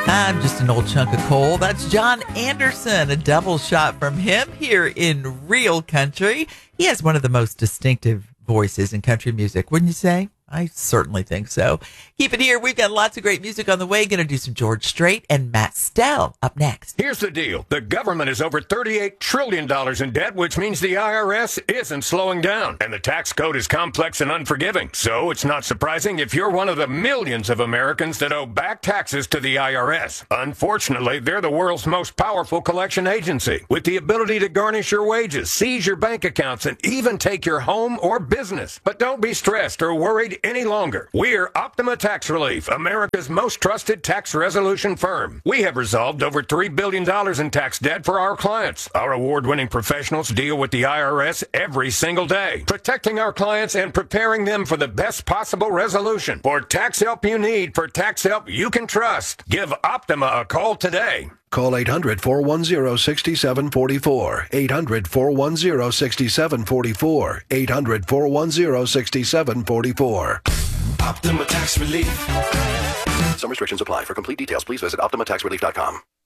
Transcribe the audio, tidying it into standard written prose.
I'm just an old chunk of coal. That's John Anderson, a double shot from him here in Real Country. He has one of the most distinctive voices in country music, wouldn't you say? I certainly think so. Keep it here. We've got lots of great music on the way. Going to do some George Strait and Matt Stell up next. Here's the deal. The government is over $38 trillion in debt, which means the IRS isn't slowing down. And the tax code is complex and unforgiving. So it's not surprising if you're one of the millions of Americans that owe back taxes to the IRS. Unfortunately, they're the world's most powerful collection agency, with the ability to garnish your wages, seize your bank accounts, and even take your home or business. But don't be stressed or worried any longer. We're Optima Tax Relief, America's most trusted tax resolution firm. We have resolved over $3 billion in tax debt for our clients. Our award-winning professionals deal with the IRS every single day, protecting our clients and preparing them for the best possible resolution. For tax help you need, for tax help you can trust, give Optima a call today. Call 800-410-6744. 800-410-6744. 800-410-6744. Optima Tax Relief. Some restrictions apply. For complete details, please visit OptimaTaxRelief.com.